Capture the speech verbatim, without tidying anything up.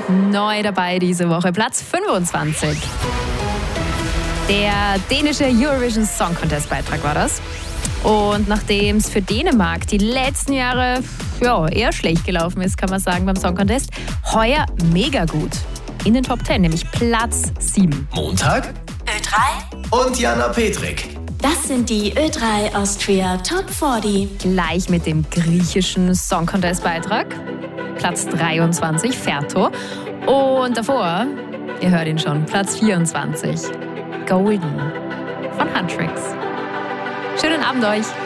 Neu dabei diese Woche, Platz fünfundzwanzig. Der dänische Eurovision Song Contest Beitrag war das. Und nachdem es für Dänemark die letzten Jahre ja, eher schlecht gelaufen ist, kann man sagen, beim Song Contest, heuer mega gut. In den Top zehn, nämlich Platz sieben. Montag Ö drei und Jana Petrik. Das sind die Ö drei Austria Top vierzig. Gleich mit dem griechischen Song Contest Beitrag. Platz dreiundzwanzig, Ferto. Und davor, ihr hört ihn schon, Platz vierundzwanzig, Golden von Huntrix. Schönen Abend euch.